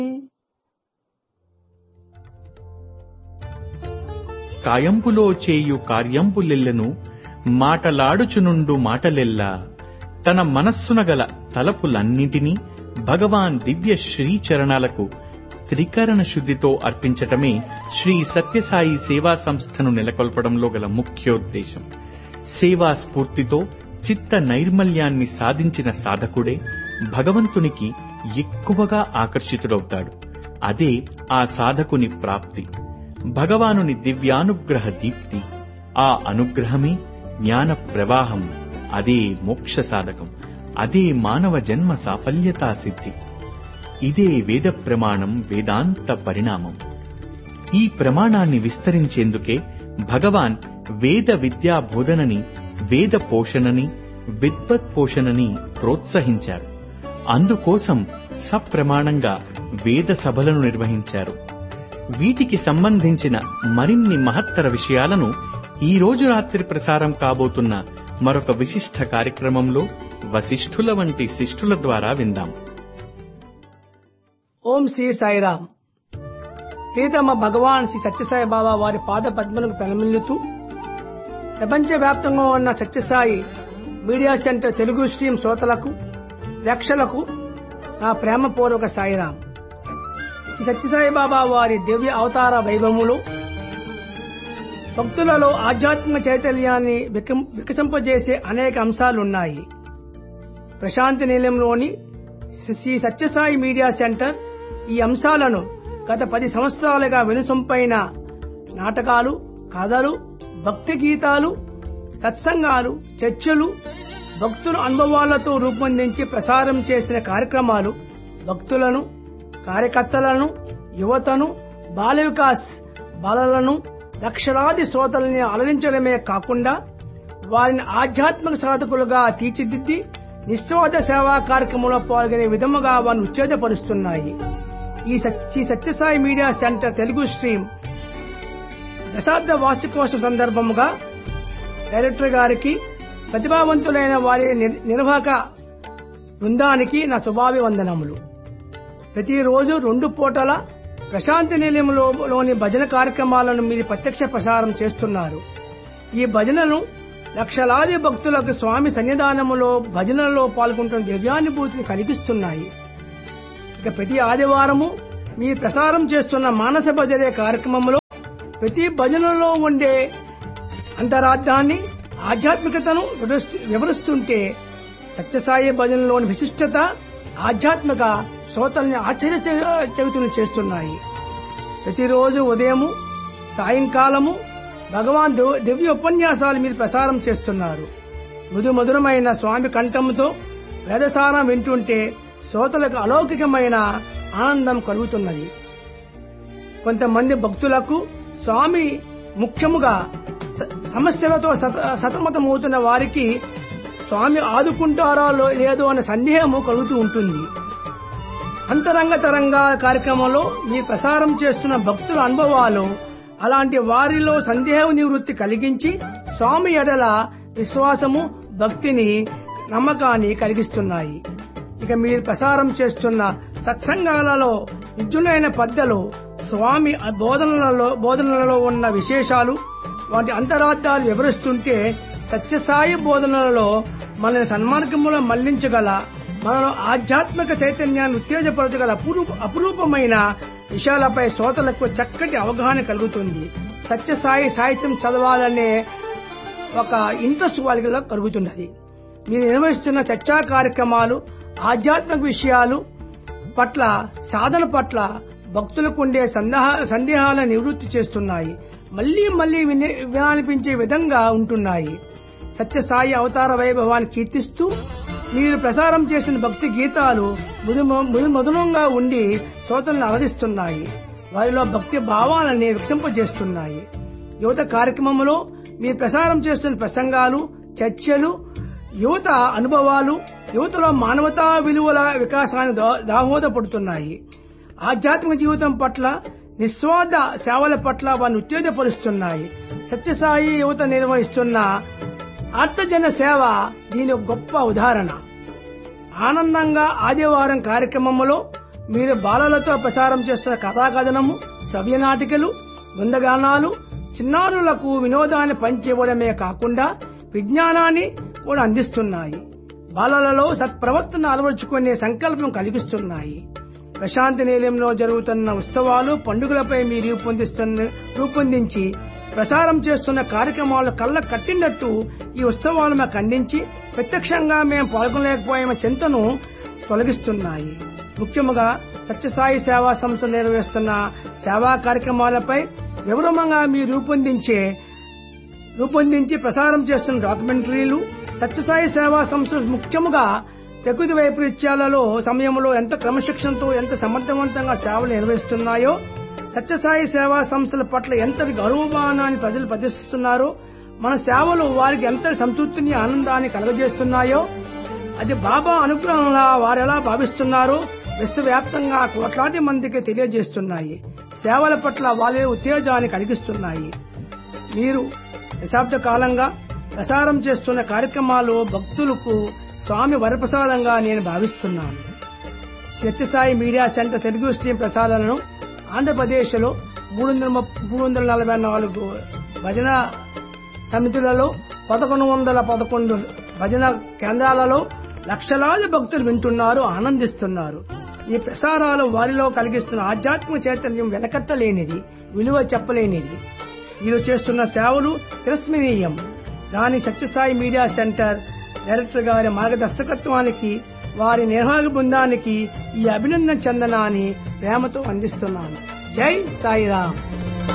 కాయంపులో చేయు కార్యంపులెల్లెను మాటలాడుచునుండు మాటలెల్లా తన మనస్సున గల తలపులన్నింటినీ భగవాన్ దివ్య శ్రీచరణాలకు త్రికరణ శుద్ధితో అర్పించటమే శ్రీ సత్యసాయి సేవా సంస్థను నెలకొల్పడంలో గల ముఖ్యోద్దేశం. సేవా స్ఫూర్తితో చిత్త నైర్మల్యాన్ని సాధించిన సాధకుడే భగవంతునికి ఎక్కువగా ఆకర్షితుడవుతాడు. అదే ఆ సాధకుని ప్రాప్తి, భగవానుని దివ్యానుగ్రహ దీప్తి. ఆ అనుగ్రహమే జ్ఞాన ప్రవాహం, అదే మోక్ష సాధకం, అదే మానవ జన్మ సాఫల్యతా సిద్ధి. ఇదే వేద ప్రమాణం, వేదాంత పరిణామం. ఈ ప్రమాణాన్ని విస్తరించేందుకే భగవాన్ వేద విద్యా బోధనని, వేద పోషణని, విద్వత్ పోషణని ప్రోత్సహించారు. అందుకోసం సప్రమాణంగా వేద సభలను నిర్వహించారు. వీటికి సంబంధించిన మరిన్ని మహత్తర విషయాలను ఈ రోజు రాత్రి ప్రసారం కాబోతున్న మరొక విశిష్ట కార్యక్రమంలో వశిష్ఠుల వంటి శిష్ఠుల ద్వారా విందాం. ఓం శ్రీ సాయిరామ్. ప్రియతమ భగవాన్ శ్రీ సత్యసాయి బాబా వారి పాద పద్మలకు ప్రణమిల్లుతూ ప్రపంచవ్యాప్తంగా ఉన్న Sathya Sai media centre Telugu stream శ్రోతలకు, రక్షలకు నా ప్రేమపూర్వక సాయిరామ్. శ్రీ సత్యసాయి బాబా వారి దివ్య అవతార వైభవములో భక్తులలో ఆధ్యాత్మిక చైతన్యాన్ని వికసింపజేసే అనేక అంశాలున్నాయి. ప్రశాంతి నిలయంలోని శ్రీ సత్యసాయి మీడియా సెంటర్ ఈ అంశాలను గత 10 సంవత్సరాలుగా వెనుసొంపైన నాటకాలు, కథలు, భక్తి గీతాలు, సత్సంగాలు, చర్చలు, భక్తుల అనుభవాలతో రూపొందించి ప్రసారం చేసిన కార్యక్రమాలు భక్తులను, కార్యకర్తలను, యువతను, బాల వికాస్ బాలలను, లక్షలాది శ్రోతల్ని అలరించడమే కాకుండా వారిని ఆధ్యాత్మిక సాధకులుగా తీర్చిదిద్ది నిస్వార్థ సేవా కార్యక్రమంలో పాల్గొనే విధముగా వారిని ఉత్తేజపరుస్తున్నాయి. ఈ Sathya Sai media centre Telugu stream దశాబ్ద వార్షికోత్సవం సందర్భముగా డైరెక్టర్ గారికి, ప్రతిభావంతులైన వారి నిర్వాహక బృందానికి నా శుభాభివందనములు. ప్రతిరోజు 2 పూటల ప్రశాంతి నిలయంలోని భజన కార్యక్రమాలను మీరు ప్రత్యక్ష ప్రసారం చేస్తున్నారు. ఈ భజనను లక్షలాది భక్తులకు స్వామి సన్నిధానములో భజనలో పాల్గొంటున్న దివ్యానుభూతిని కలిగిస్తున్నాయి. ఇక ప్రతి ఆదివారము మీరు ప్రసారం చేస్తున్న మానస భజనే కార్యక్రమంలో ప్రతి భజనలో ఉండే అంతరార్థాన్ని, ఆధ్యాత్మికతను వివరిస్తుంటే సత్యసాయి భజనలోని విశిష్టత, ఆధ్యాత్మిక శ్రోతల్ని ఆశ్చర్యచకితులు చేస్తున్నాయి. ప్రతిరోజు ఉదయము, సాయంకాలము భగవాన్ దివ్య ఉపన్యాసాలు మీరు ప్రసారం చేస్తున్నారు. మధురమైన స్వామి కంఠంతో వేదసారం వింటుంటే శ్రోతలకు అలౌకికమైన ఆనందం కలుగుతున్నది. కొంతమంది భక్తులకు స్వామి ముఖ్యముగా సమస్యలతో సతమతమవుతున్న వారికి స్వామి ఆదుకుంటారో లేదో అనే సందేహము కలుగుతూ ఉంటుంది. అంతరంగ తరంగా కార్యక్రమంలో మీరు ప్రసారం చేస్తున్న భక్తుల అనుభవాలు అలాంటి వారిలో సందేహ నివృత్తి కలిగించి స్వామి ఎడల విశ్వాసము, భక్తిని, నమ్మకాన్ని కలిగిస్తున్నాయి. ఇక మీరు ప్రసారం చేస్తున్న సత్సంగాలలో నిజులైన పెద్దలు స్వామి బోధనలలో ఉన్న విశేషాలు, వాటి అంతరార్థాలు వివరిస్తుంటే సత్యసాయి బోధనలలో మనల్ని సన్మార్గంలో మళ్లించగల, మనలో ఆధ్యాత్మిక చైతన్యాన్ని ఉత్తేజపరచగల అపురూపమైన విషయాలపై శ్రోతలకు చక్కటి అవగాహన కలుగుతుంది. సత్యసాయి సాహిత్యం చదవాలనే ఒక ఇంట్రెస్ట్ వాళ్ళలో కలుగుతున్నది. మీరు నిర్వహిస్తున్న చర్చా కార్యక్రమాలు ఆధ్యాత్మిక విషయాలు పట్ల, సాధన పట్ల భక్తులకు ఉండే సందేహాలను నివృత్తి చేస్తున్నాయి. మళ్లీ మళ్లీ వినాలనిపించే విధంగా ఉంటున్నాయి. సత్యసాయి అవతార వైభవాన్ని కీర్తిస్తూ మీరు ప్రసారం చేసిన భక్తి గీతాలు మధురంగా ఉండి శ్రోతలను అలరిస్తున్నాయి. వారిలో భక్తి భావాలని వికసింపజేస్తున్నాయి. యువత కార్యక్రమంలో మీరు ప్రసారం చేస్తున్న ప్రసంగాలు, చర్చలు, యువత అనుభవాలు యువతలో మానవతా విలువల వికాసాన్ని దాహోదపడుతున్నాయి. ఆధ్యాత్మిక జీవితం పట్ల, నిస్వార్థ సేవల పట్ల వారిని ఉత్తేజపరుస్తున్నాయి. సత్యసాయి యువత నిర్వహిస్తున్న ఆర్తజన సేవ దీని గొప్ప ఉదాహరణ. ఆనందంగా ఆదివారం కార్యక్రమంలో మీరు బాలలతో ప్రసారం చేస్తున్న కథాకథనము, శ్రవ్యనాటికలు, బృందగానాలు చిన్నారులకు వినోదాన్ని పంచివ్వడమే కాకుండా విజ్ఞానాన్ని కూడా అందిస్తున్నాయి. బాలలలో సత్ప్రవర్తన అలవర్చుకునే సంకల్పం కలిగిస్తున్నాయి. ప్రశాంతి నిలయంలో జరుగుతున్న ఉత్సవాలు, పండుగలపై మీరు రూపొందించి ప్రసారం చేస్తున్న కార్యక్రమాలు కళ్ళ కట్టినట్టు ఈ ఉత్సవాలు మాకు అందించి ప్రత్యక్షంగా మేము పాల్గొనలేకపోయే చింతను తొలగిస్తున్నాయి. ముఖ్యంగా సత్యసాయి సేవా సంస్థ నిర్వహిస్తున్న సేవా కార్యక్రమాలపై వివరంగా మీరు రూపొందించి ప్రసారం చేస్తున్న డాక్యుమెంటరీలు, సత్యసాయి సేవా సంస్థ ముఖ్యంగా ప్రకృతి వైపరీత్యాలలో సమయంలో ఎంత క్రమశిక్షణతో ఎంత సమర్థవంతంగా సేవలు నిర్వహిస్తున్నాయో, సత్యసాయి సేవా సంస్థల పట్ల ఎంతటి గౌరవమానాన్ని ప్రజలు ప్రదర్శిస్తున్నారో, మన సేవలు వారికి ఎంతటి సంతృప్తిని, ఆనందాన్ని కలుగజేస్తున్నాయో, అది బాబా అనుగ్రహంగా వారెలా భావిస్తున్నారో విశ్వవ్యాప్తంగా కోట్లాది మందికి తెలియజేస్తున్నాయి. సేవల పట్ల వాళ్ళే ఉత్తేజాన్ని కలిగిస్తున్నాయి. మీరు దశాబ్ద కాలంగా ప్రసారం చేస్తున్న కార్యక్రమాలు భక్తులకు స్వామి వరప్రసాదంగా నేను భావిస్తున్నాను. Sathya Sai media centre Telugu stream ప్రసారాలను ఆంధ్రప్రదేశ్లో 344 భజన సమితులలో 1111 భజన కేంద్రాలలో లక్షలాది భక్తులు వింటున్నారు, ఆనందిస్తున్నారు. ఈ ప్రసారాలు వారిలో కలిగిస్తున్న ఆధ్యాత్మిక చైతన్యం వెనకట్టలేనిది, విలువ చెప్పలేనిది. వీరు చేస్తున్న సేవలు శిరస్మరణీయం. రాణి సత్యసాయి మీడియా సెంటర్ డైరెక్టర్ గారి మార్గదర్శకత్వానికి, వారి నిర్వాహక బృందానికి ఈ అభినందన చందనాన్ని ప్రేమతో అందిస్తున్నాను. జై సాయిరామ్.